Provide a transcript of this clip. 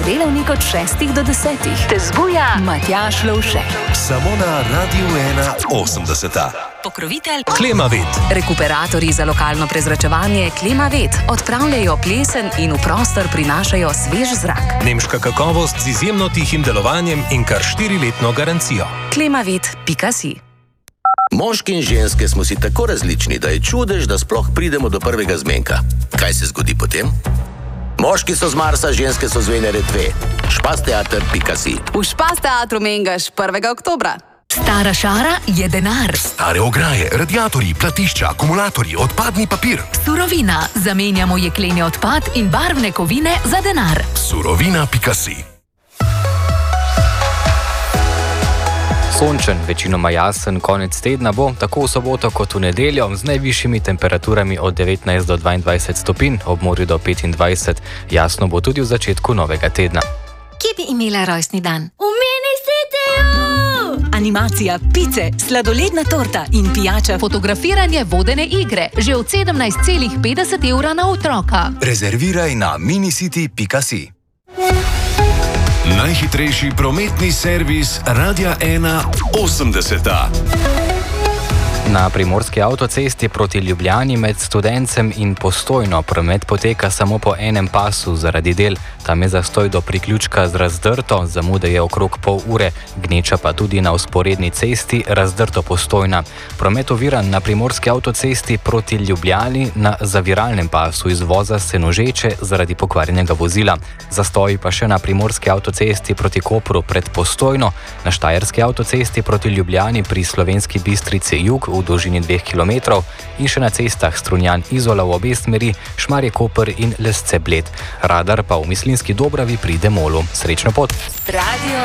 delavnik od 6 do 10. Te zbuja Matjaž Lovšek. Samo na Radiu 81. Pokrovitelj Klimavet. Rekuperatorji za lokalno prezračevanje Klimavet odpravljajo plesen in v prostor prinašajo svež zrak. Nemška kakovost z izjemno tihim delovanjem in kar 4-letno garancijo. Klimavet.si. Moški in ženske smo si tako različni, da je čudež, da sploh pridemo do prvega zmenka. Kaj se zgodi potem? Moški so z Marsa, ženske so z Venere 2. Špasteater.si. V Špasteatru mengaš 1. oktobra. Stara šara je denar. Stare ograje, radiatorji, platišča, akumulatorji, odpadni papir. Surovina. Zamenjamo jekleni odpad in barvne kovine za denar. Surovina.si. Sončen, večinoma jasen konec tedna bo, tako v soboto kot v nedeljo, z najvišjimi temperaturami od 19 do 22 stopinj, ob morju do 25. Jasno bo tudi v začetku novega tedna. Kje bi imela rojstni dan? V mini Cityju! Animacija, pice, sladoledna torta in pijača. Fotografiranje vodene igre, že od 17,50 € na otroka. Rezerviraj na minicity.si. Najhitrejši prometni servis Radia 81. Na primorski avtocesti proti Ljubljani med Studencem in Postojno promet poteka samo po enem pasu zaradi del. Tam je zastoj do priključka z Razdrto, zamude je okrog pol ure, gneča pa tudi na vzporedni cesti Razdrto-Postojna. Promet oviran na primorski avtocesti proti Ljubljani na zaviralnem pasu izvoza Senožeče zaradi pokvarjenega vozila. Zastoji pa še na primorski avtocesti proti Kopru pred Postojno, na štajerski avtocesti proti Ljubljani pri Slovenski Bistrici jug v dolžini 2 km in še na cestah Strunjan-Izola v obe smeri, Šmarje-Koper in Lesce-Bled. Radar pa v Mislinjski Dobravi pri Demolu. Srečno pot! Radio